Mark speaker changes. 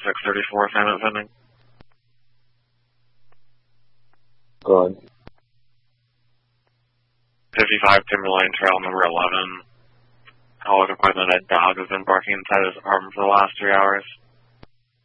Speaker 1: 634 assignment pending.
Speaker 2: Go on.
Speaker 1: 55 Timberline Trail, number 11. I'll report that a dog has been barking inside his apartment for the last 3 hours.